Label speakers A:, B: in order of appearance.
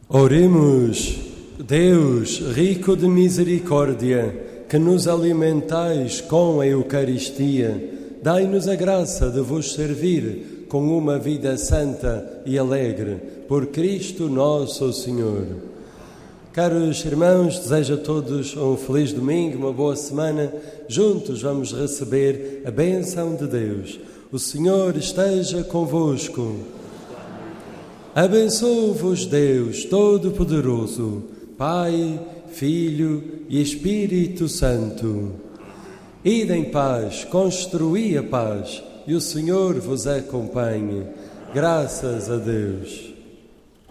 A: Oremos. Deus, rico de misericórdia, que nos alimentais com a Eucaristia, dai-nos a graça de vos servir com uma vida santa e alegre, por Cristo nosso Senhor. Caros irmãos, desejo a todos um feliz domingo, uma boa semana. Juntos vamos receber a bênção de Deus. O Senhor esteja convosco. Abençoe-vos Deus Todo-Poderoso, Pai, Filho e Espírito Santo. Ide em paz, construí a paz, e o Senhor vos acompanhe. Graças a Deus.